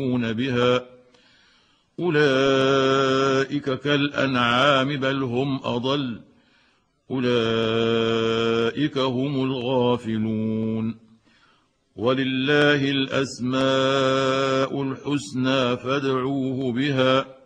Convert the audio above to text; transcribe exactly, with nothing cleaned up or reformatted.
بها أولئك كالأنعام بل هم أضل أولئك هم الغافلون ولله الأسماء الحسنى فادعوه بها